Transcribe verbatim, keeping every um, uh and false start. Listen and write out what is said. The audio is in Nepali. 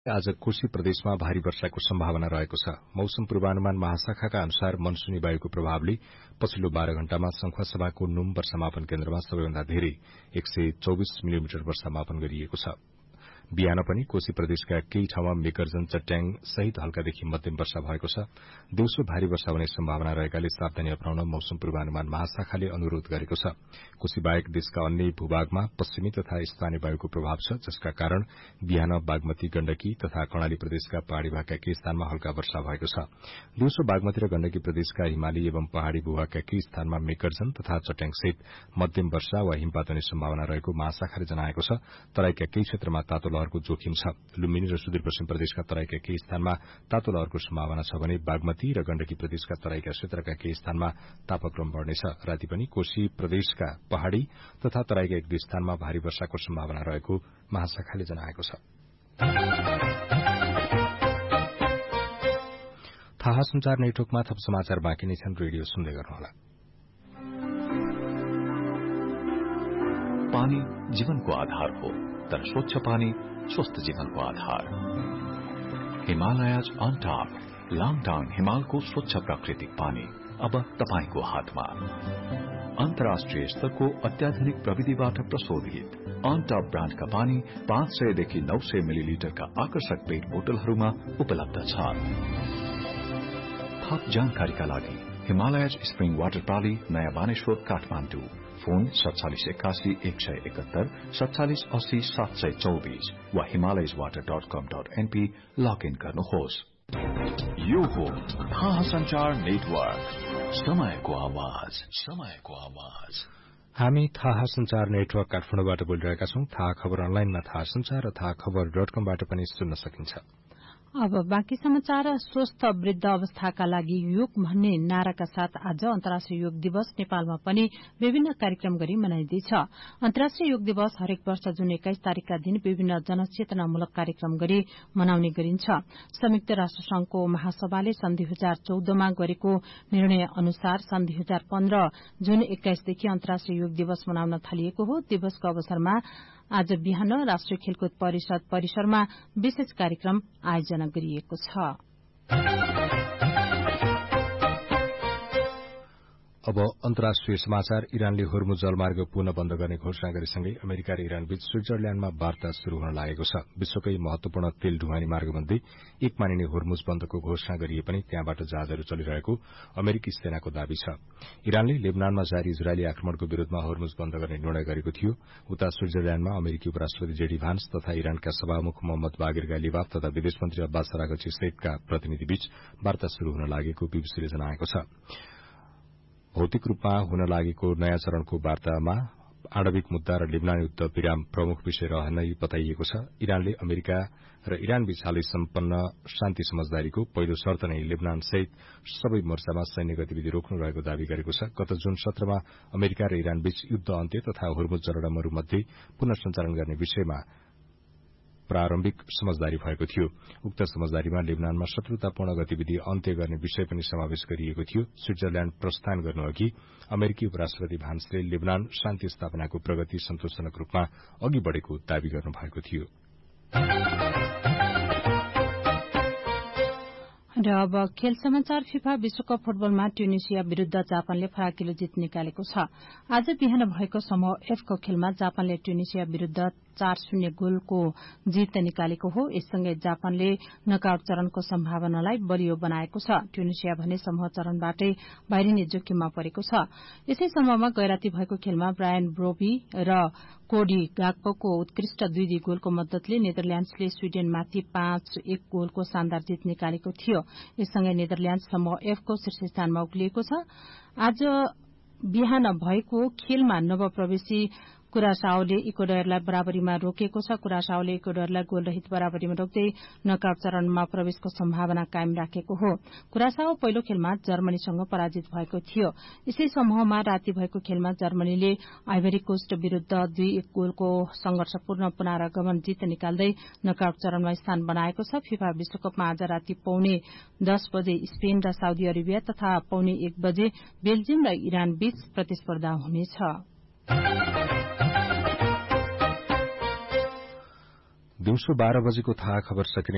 आज कोशी प्रदेशमा भारी वर्षाको सम्भावना रहेको छ। मौसम पूर्वानुमान महाशाखाका अनुसार मनसूनी वायुको प्रभावले पछिल्लो बाह्र घण्टामा संखुवासभाको नुम वर्षामापन केन्द्रमा सबैभन्दा धेरै एक सय चौबिस मिलिमिटर वर्षामापन गरिएको छ। बिहान पनि कोशी प्रदेशका केही ठाउँमा मेघगर्जन चट्याङ सहित हल्कादेखि मध्यम वर्षा भएको छ। दिउँसो भारी वर्षा हुने सम्भावना रहेकाले सावधानी अपनाउन मौसम पूर्वानुमान महाशाखाले अनुरोध गरेको छ। कोशी बाहेक देशका अन्य भूभागमा पश्चिमी तथा स्थानीय वायुको प्रभाव छ, जसका कारण बिहान बागमती, गण्डकी तथा कर्णाली प्रदेशका पहाड़ी भागका केही स्थानमा हल्का वर्षा भएको छ। दिउँसो बागमती र गण्डकी प्रदेशका हिमाली एवं पहाड़ी भूभागका केही स्थानमा मेघगर्जन तथा चट्याङसहित मध्यम वर्षा वा हिमपात हुने सम्भावना रहेको महाशाखाले जनाएको छ। तराईका केही क्षेत्रमा तातो लहरको जोखिम छ। लुम्बिनी र सुदूरपश्चिम प्रदेशका तराईका केही स्थानमा तातो लहरको सम्भावना छ भने बागमती र गण्डकी प्रदेशका तराईका क्षेत्रका केही स्थानमा तापक्रम बढ़नेछ। राति पनि कोशी प्रदेशका पहाड़ी तथा तराईका एक दुई स्थानमा भारी वर्षाको सम्भावना रहेको महाशाखाले जनाएको छ। थाहा संचार नेटवर्कमा थप समाचार बाँकी नै छन्। रेडियो सुन्दै गर्नुहोला। पानी जीवनको आधार हो, तर स्वच्छ पानी स्वस्थ जीवनको आधार। हिमालयज अन टॉप, लाङटाङ हिमालको स्वच्छ प्राकृतिक पानी अब तपाईको हातमा। अन्तर्राष्ट्रिय स्तरको अत्याधुनिक प्रविधिबाट प्रशोधित अन टॉप ब्रान्डका पानी पाँच सय देखि नौ सय मिलिलिटरका आकर्षक पेट बोतलहरूमा उपलब्ध छ। थप जानकारीका लागि हिमालयज स्प्रिङ वाटर प्राली, नयाँ बानेश्वर, काठमाडौँ। फोन सत्तालिस एकासी एक सय एकहत्तर सत्तालिस अस्सी सात सय चौबीस वा हिमालयज वाटर डट कम डट एनपी लगइन गर्नुहोस्। यो हो थाहा संचार नेटवर्क, समयको आवाज, समयको आवाज। हामी थाहा संचार नेटवर्क काठमाडौँबाट बोलिरहेका छौं। थाहा खबर अनलाइनमा थाहा संचार र थाहा खबर डट कमबाट पनि सुन्न सकिन्छ। अब बाँकी समाचार। स्वस्थ वृद्ध अवस्थाका लागि योग भन्ने नाराका साथ आज अन्तर्राष्ट्रिय योग दिवस नेपालमा पनि विभिन्न कार्यक्रम गरी मनाइँदैछ। अन्तर्राष्ट्रिय योग दिवस हरेक वर्ष जुन एक्काइस तारीकका दिन विभिन्न जनचेतनामूलक कार्यक्रम गरी मनाउने गरिन्छ। संयुक्त राष्ट्र संघको महासभाले सन् दुई हजार चौधमा गरेको निर्णय अनुसार सन् दुई हजार पन्ध्र जुन एक्काइसदेखि अन्तर्राष्ट्रिय योग दिवस मनाउन थालिएको हो। दिवसको अवसरमा आज बिहान राष्ट्रिय खेलकुद परिषद परिसरमा विशेष कार्यक्रम आयोजना गरिएको छ। अब अन्तर्राष्ट्रिय समाचार। इरानले होर्मुज जलमार्ग पुनः बन्द गर्ने घोषणा गरेसँगै अमेरिका र इरान बीच स्विजरल्याण्डमा वार्ता शुरू हुन लागेको छ। विश्वकै महत्वपूर्ण तेल ढुवानी मार्गमध्ये एक मानिने होर्मुज बन्दको घोषणा गरिए पनि त्यहाँबाट जहाजहरू चलिरहेको अमेरिकी सेनाको दावी छ। इरानले लेबनानमा जारी इजरायली आक्रमणको विरूद्धमा होर्मुज बन्द गर्ने निर्णय गरेको थियो। उता स्विजरल्याण्डमा अमेरिकी उपराष्ट्रपति जेडी भान्स तथा इरानका सभामुख मोहम्मद बागिर गालिबाफ तथा विदेश मन्त्री अब्बास अरागची सहितका प्रतिनिधिबीच वार्ता शुरू हुन लागेको बीबीसीले जनाएको छ। भौतिक रूपमा हुन लागेको नयाँ चरणको वार्तामा आणविक मुद्दा र लेबनान युद्ध विराम प्रमुख विषय रहने बताइएको छ। इरानले अमेरिका र इरान बीच हालै सम्पन्न शान्ति समझदारीको पहिलो शर्त नै लेबनान सहित सबै मोर्चामा सैन्य गतिविधि रोक्नु रहेको दावी गरेको छ। गत जुन सत्रमा अमेरिका र इरान बीच युद्ध अन्त्य तथा होर्मुज जलडमहरूमध्ये पुनः सञ्चालन गर्ने विषयमा प्रारम्भिक समझदारी भएको थियो। उक्त समझदारीमा लेबनानमा शत्रुतापूर्ण गतिविधि अन्त्य गर्ने विषय पनि समावेश गरिएको थियो। स्विजरल्याण्ड प्रस्थान गर्नुअघि अमेरिकी उपराष्ट्रपति भान्सले लेबनान शान्ति स्थापनाको प्रगति सन्तोषजनक रूपमा अघि बढ़ेको दावी गर्नुभएको थियो। र अब खेल समाचार। फिफा विश्वकप फुटबलमा ट्युनिसिया विरूद्ध जापानले फराकिलो जित निकालेको छ। आज बिहान भएको समूह एफ को खेलमा जापानले ट्युनिसिया विरूद्ध चार शून्य गोलको जित निकालेको हो। यससँगै जापानले नकआउट चरणको सम्भावनालाई बलियो बनाएको छ। ट्युनिसिया भने समूह चरणबाटै बाहिरिने जोखिममा परेको छ। यसै समूहमा गैराती भएको खेलमा ब्रायन ब्रोबी र कोडी गाक्पोको उत्कृष्ट दुई दुई गोलको मद्दतले नेदरल्याण्ड्सले स्वीडेनमाथि पाँच एक गोलको शानदार जित निकालेको थियो। यससँगै नेदरल्याण्ड समूह एफ को शीर्ष स्थानमा उक्लिएको छ। आज बिहान भएको खेलमा नवप्रवेशी कुरासाओले इक्वाडोरलाई बराबरीमा रोकेको छ। कुरासाओले इक्वाडोरलाई गोलरहित बराबरीमा रोक्दै नकआउट चरणमा प्रवेशको सम्भावना कायम राखेको हो। कुरासाओ पहिलो खेलमा जर्मनीसँग पराजित भएको थियो। यसै समूहमा राति भएको खेलमा जर्मनीले आइभरी कोस्ट विरूद्ध दुई एक गोलको संघर्षपूर्ण पुनरागमन जित निकाल्दै नकआउट चरणमा स्थान बनाएको छ। फिफा विश्वकपमा आज राति पौने दस बजे स्पेन र साउदी अरेबिया तथा पौने एक बजे बेल्जियम र इरान बीच प्रतिस्पर्धा हुनेछ। दिउँसो बाह्र बजेको थाहा खबर सकिने